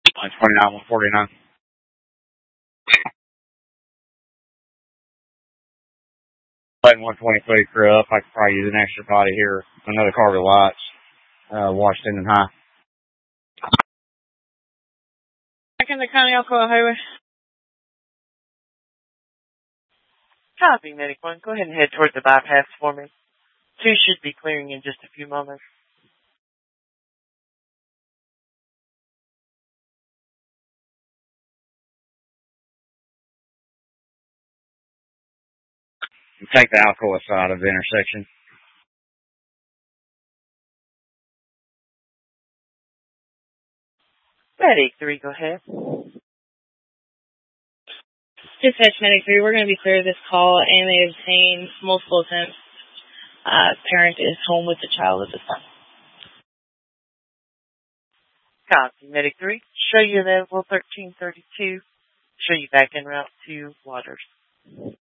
29, 149. Letting 123 crew up. I could probably use an extra body here. Another car with lights. Washington and High. Back in the County Alcoa Highway. Copy, Medic 1. Go ahead and head towards the bypass for me. 2 should be clearing in just a few moments. Take the Alcoa side of the intersection. Medic 3, go ahead. Dispatch Medic 3, we're going to be clear of this call, and they obtained multiple attempts. Parent is home with the child at this time. Copy, Medic 3. Show you available 1332. Show you back en route to Waters.